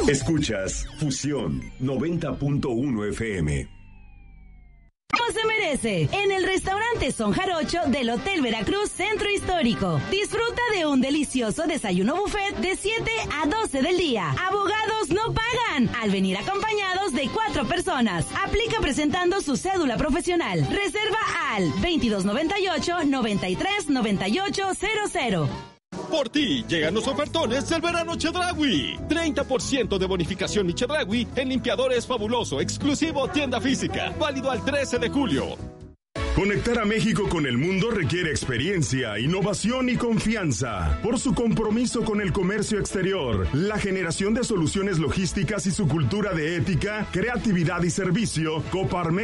Escuchas Fusión 90.1 FM. Como se merece, en el restaurante Son Jarocho del Hotel Veracruz Centro Histórico. Disfruta de un delicioso desayuno buffet de 7 a 12 del día. Abogados no pagan al venir acompañados de 4 personas. Aplica presentando su cédula profesional. Reserva al 2298-939800. Por ti llegan los ofertones del verano Chedraui. 30% de bonificación y Chedraui en limpiadores fabuloso, exclusivo tienda física. Válido al 13 de julio. Conectar a México con el mundo requiere experiencia, innovación y confianza. Por su compromiso con el comercio exterior, la generación de soluciones logísticas y su cultura de ética, creatividad y servicio, Coparmex